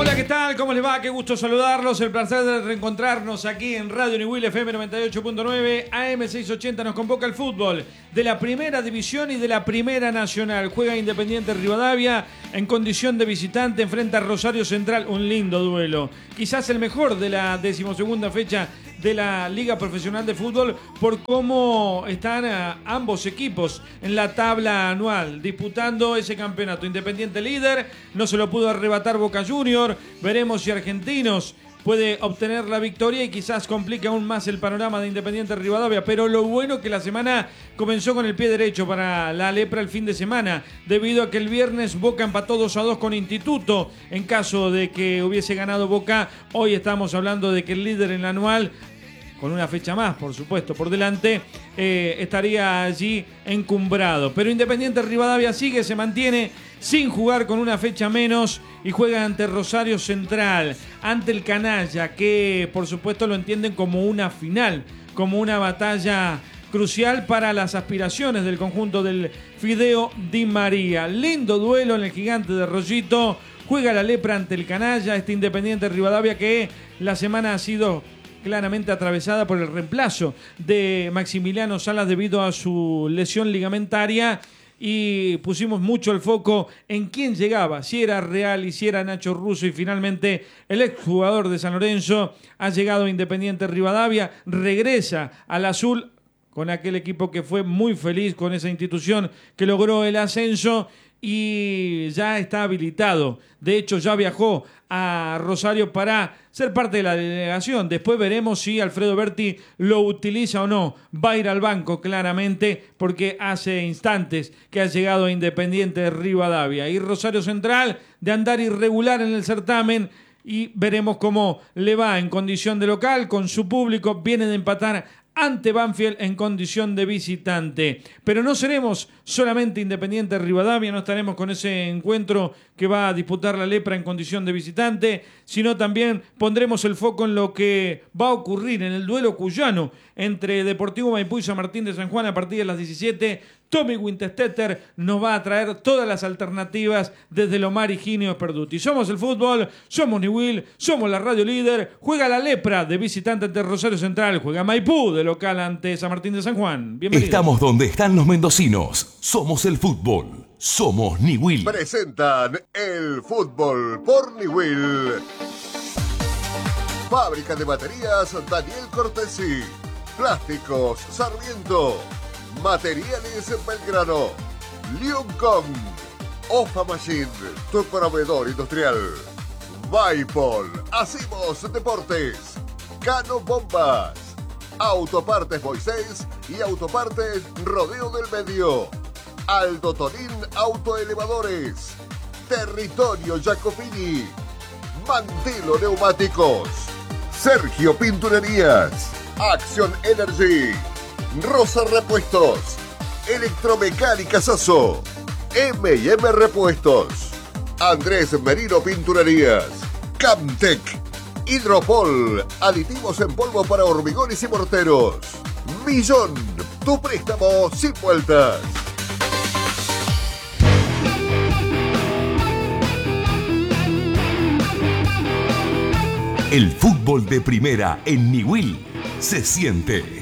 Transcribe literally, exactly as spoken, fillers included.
Hola, ¿qué tal? ¿Cómo les va? Qué gusto saludarlos. El placer de reencontrarnos aquí en Radio Niwil F M noventa y ocho punto nueve, A M seiscientos ochenta. Nos convoca el fútbol de la Primera División y de la Primera Nacional. Juega Independiente Rivadavia en condición de visitante, enfrenta a Rosario Central. Un lindo duelo. Quizás el mejor de la decimosegunda fecha de la Liga Profesional de Fútbol por cómo están uh, ambos equipos en la tabla anual disputando ese campeonato. Independiente líder, no se lo pudo arrebatar Boca Junior. Veremos si Argentinos puede obtener la victoria y quizás complique aún más el panorama de Independiente Rivadavia. Pero lo bueno que la semana comenzó con el pie derecho para la Lepra el fin de semana, debido a que el viernes Boca empató dos a dos con Instituto. En caso de que hubiese ganado Boca, hoy estamos hablando de que el líder en la anual, con una fecha más, por supuesto, por delante, eh, estaría allí encumbrado. Pero Independiente Rivadavia sigue, se mantiene sin jugar con una fecha menos y juega ante Rosario Central, ante el Canalla, que por supuesto lo entienden como una final, como una batalla crucial para las aspiraciones del conjunto del Fideo Di María. Lindo duelo en el Gigante de Rollito. Juega la Lepra ante el Canalla, este Independiente Rivadavia que la semana ha sido claramente atravesada por el reemplazo de Maximiliano Salas debido a su lesión ligamentaria, y pusimos mucho el foco en quién llegaba, si era Real y si era Nacho Russo, y finalmente el exjugador de San Lorenzo ha llegado a Independiente Rivadavia, regresa al azul con aquel equipo que fue muy feliz con esa institución que logró el ascenso y ya está habilitado. De hecho, ya viajó a Rosario para ser parte de la delegación. Después veremos si Alfredo Berti lo utiliza o no. Va a ir al banco claramente porque hace instantes que ha llegado a Independiente de Rivadavia. Y Rosario Central, de andar irregular en el certamen, y veremos cómo le va en condición de local con su público. Viene de empatar ante Banfield en condición de visitante. Pero no seremos solamente Independiente Rivadavia, no estaremos con ese encuentro que va a disputar la Lepra en condición de visitante, sino también pondremos el foco en lo que va a ocurrir en el duelo cuyano entre Deportivo Maipú y San Martín de San Juan a partir de las diecisiete. Tommy Winterstetter nos va a traer todas las alternativas desde Lomar y Ginio Perduti. Somos el fútbol, somos Niwil, somos la radio líder. Juega la Lepra de visitante ante Rosario Central, juega Maipú de local ante San Martín de San Juan. Bienvenidos. Estamos donde están los mendocinos. Somos el fútbol, somos Niwil. Presentan el fútbol por Niwil. Fábrica de baterías Daniel Cortesi. Plásticos Sarmiento. Materiales Belgrano. Liuncom. Ofa Machine, tu proveedor industrial. Vaipol. Hacemos deportes. Cano Bombas. Autopartes Moisés y Autopartes Rodeo del Medio. Aldo Torín Autoelevadores. Territorio Jacopini. Mantelo Neumáticos. Sergio Pinturerías. Acción Energy. Rosa Repuestos. Electromecánica Sasso. eme y eme Repuestos. Andrés Merino Pinturerías. Camtec. Hidropol. Aditivos en polvo para hormigones y morteros. Millón. Tu préstamo sin vueltas. El fútbol de primera en Niwil se siente.